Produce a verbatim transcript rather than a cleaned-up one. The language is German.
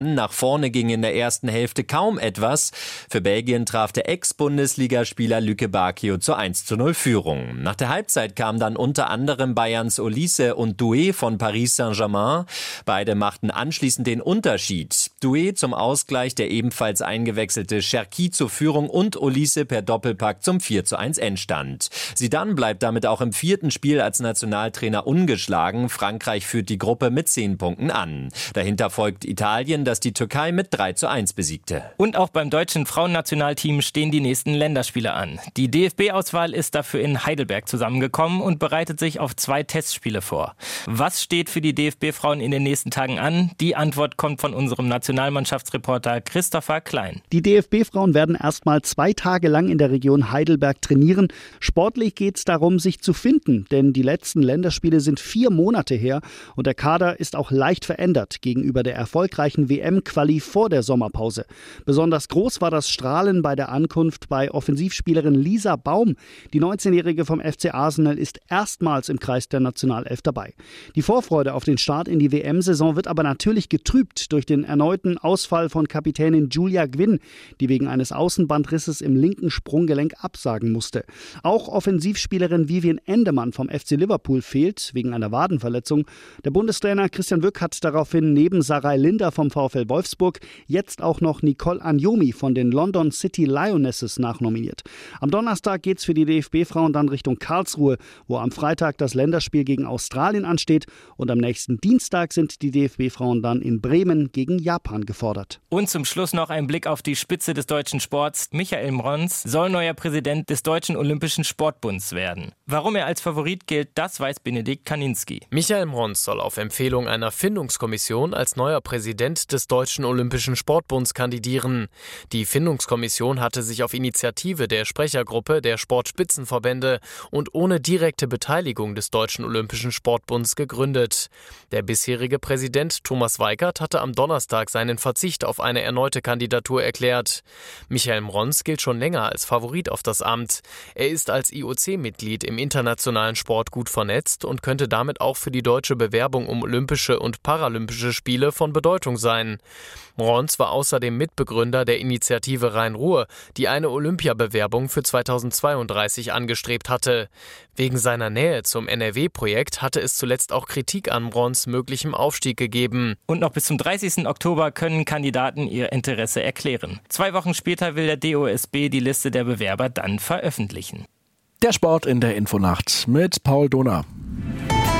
Nach vorne ging in der ersten Hälfte kaum etwas. Für Belgien traf der Ex-Bundesligaspieler Lüke Bacchio zur eins zu null Führung. Nach der Halbzeit kamen dann unter anderem Bayerns Olise und Doué von Paris Saint-Germain. Beide machten anschließend den Unterschied. Doué zum Ausgleich, der ebenfalls eingewechselte Cherki zur Führung und Olise per Doppelpack zum vier zu eins Endstand. Zidane bleibt damit auch im vierten Spiel als Nationaltrainer ungeschlagen. Frankreich führt die Gruppe mit zehn Punkten an. Dahinter folgt Italien, das die Türkei mit drei zu eins besiegte. Und auch beim deutschen Frauennationalteam stehen die nächsten Länderspiele an. Die D F B-Auswahl ist dafür in Heidelberg zusammengekommen und bereitet sich auf zwei Testspiele vor. Was steht für die D F B-Frauen in den nächsten Tagen an? Die Antwort kommt von unserem Nationalmannschaftsreporter Christopher Klein. Die D F B-Frauen werden erstmal zwei Tage lang in der Region Heidelberg trainieren. Sportlich geht es darum, sich zu finden, denn die letzten Länderspiele sind vier Monate her und der Kader ist auch leicht verändert gegenüber der erfolgreichen W M-Quali vor der Sommerpause. Besonders groß war das Strahlen bei der Ankunft bei Offensivspielerin Lisa Baum. Die neunzehnjährige vom F C Arsenal ist erstmals im Kreis der Nationalelf dabei. Die Vorfreude auf den Start in die W M-Saison wird aber natürlich getrübt durch den erneuten Ausfall von Kapitänin Julia Gwynn, die wegen eines Außenbandrisses im linken Sprunggelenk absagen musste. Auch Offensivspielerin Vivian Endemann vom F C Liverpool fehlt wegen einer Wadenverletzung. Der Bundestrainer Christian Wück hat daraufhin neben Sarai Linder vom VfL Wolfsburg jetzt auch noch Nicole Anjomi von den London City Lionesses nachnominiert. Am Donnerstag geht's für die D F B-Frauen dann Richtung Karlsruhe, wo am Freitag das Länderspiel gegen Australien ansteht, und am nächsten Dienstag sind die D F B-Frauen dann in Bremen gegen Japan gefordert. Und zum Schluss noch ein Blick auf die Spitze des deutschen Sports. Michael Mrons soll neuer Präsident des Deutschen Olympischen Sportbunds werden. Warum er als Favorit gilt, das weiß Benedikt Kaninski. Michael Mrons soll auf Empfehlung einer Findungskommission als neuer Präsident des Deutschen Olympischen Sportbunds kandidieren. Die Findungskommission hatte sich auf Initiative der Sprechergruppe der Sportspitzenverbände und ohne direkte Beteiligung des Deutschen Olympischen Sportbunds gegründet. Der bisherige Präsident Thomas Weikert hatte am Donnerstag seinen Verzicht auf eine erneute Kandidatur erklärt. Michael Mrons gilt schon länger als Favorit auf das Amt. Er ist als I O C-Mitglied im internationalen Sport gut vernetzt und könnte damit auch für die deutsche Bewerbung um Olympische und Paralympische Spiele von Bedeutung sein. Mrons war außerdem Mitbegründer der Initiative Rhein-Ruhr, die eine Olympiabewerbung für zweitausendzweiunddreißig angestrebt hatte. Wegen seiner Nähe zum N R W-Projekt hatte es zuletzt auch Kritik an Mrons möglichem Aufstieg gegeben. Und noch bis zum dreißigsten Oktober können Kandidaten ihr Interesse erklären. Zwei Wochen später will der D O S B die Liste der Bewerber dann veröffentlichen. Der Sport in der Infonacht mit Paul Dohner.